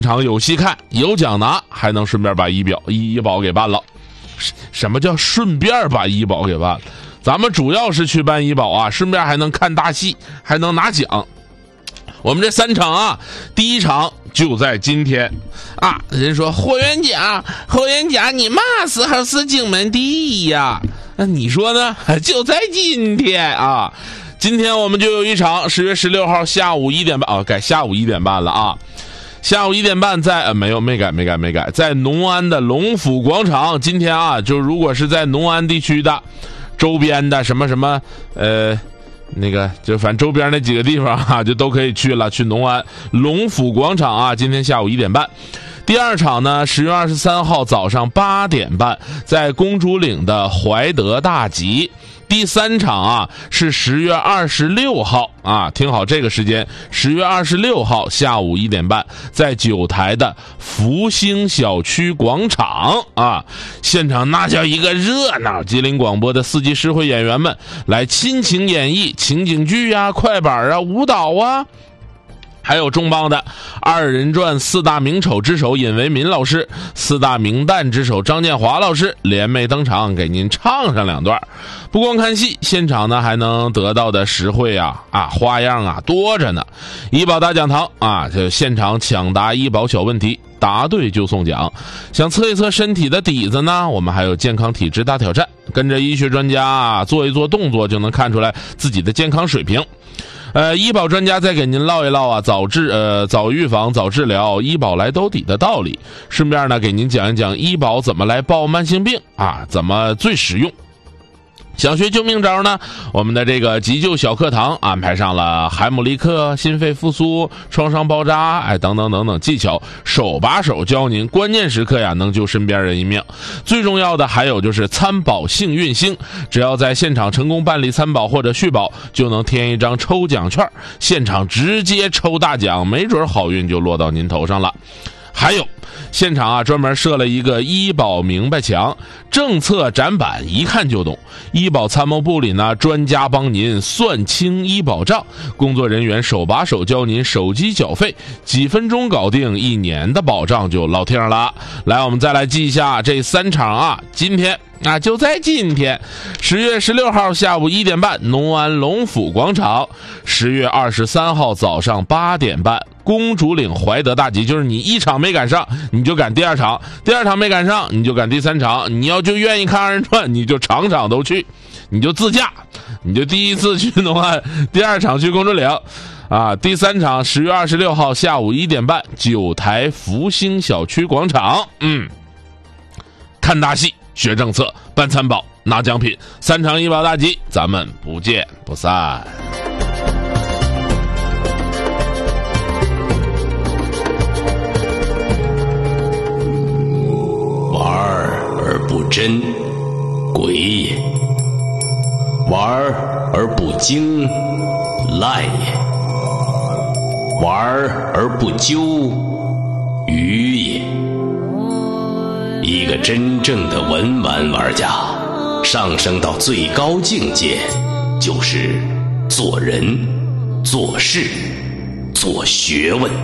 场有戏看有奖拿，还能顺便把医保给办了。什么叫顺便把医保给办了？咱们主要是去办医保啊，顺便还能看大戏，还能拿奖。我们这3场啊，第1场就在今天啊。人说霍元甲你嘛时候是荆门第一呀？那你说呢？就在今天啊。今天我们就有一场10月16号下午1点半啊，改下午1点半了啊。下午1点半在没改，在农安的龙府广场。今天啊，就如果是在农安地区的周边的什么就反正周边那几个地方啊，就都可以去了，去农安龙府广场啊。今天下午1点半。第2场呢，10月23号早上8点半，在公主岭的怀德大集。第3场啊是10月26号啊，听好这个时间，10月26号下午1点半，在9台的福星小区广场啊，现场那叫一个热闹。吉林广播的4级诗会演员们来亲情演绎情景剧啊、快板啊、舞蹈啊。还有重磅的2人转4大名丑之首尹维民老师，4大名旦之首张建华老师联袂登场，给您唱上2段。不光看戏，现场呢还能得到的实惠啊花样啊多着呢。医保大讲堂啊，就现场抢答医保小问题，答对就送奖。想测一测身体的底子呢，我们还有健康体质大挑战，跟着医学专家做一做动作，就能看出来自己的健康水平。医保专家再给您唠一唠啊，早预防早治疗，医保来兜底的道理。顺便呢给您讲一讲医保怎么来报慢性病啊，怎么最实用。想学救命招呢，我们的这个急救小课堂安排上了海姆立克、心肺复苏、创伤包扎等等技巧，手把手教您关键时刻呀能救身边人一命。最重要的还有就是参保幸运星，只要在现场成功办理参保或者续保，就能填一张抽奖券，现场直接抽大奖，没准好运就落到您头上了。还有现场啊专门设了一个医保明白墙，政策展板一看就懂。医保参谋部里呢专家帮您算清医保账，工作人员手把手教您手机缴费，几分钟搞定，1年的保障就落听了。来，我们再来记一下这3场啊，今天就在今天10月16号下午1点半农安龙府广场，10月23号早上8点半公主岭怀德大集。就是你1场没赶上你就赶第2场，第2场没赶上你就赶第3场，你要就愿意看2人转你就场场都去，你就自驾，你就第1次去农安，第2场去公主岭啊，第3场10月26号下午1点半9台福星小区广场。看大戏学政策办参保拿奖品，3场医保大集，咱们不见不散。 玩而不真，鬼也；玩而不精，赖也；玩而不究，愚也。一个真正的文玩玩家，上升到最高境界，就是做人、做事、做学问。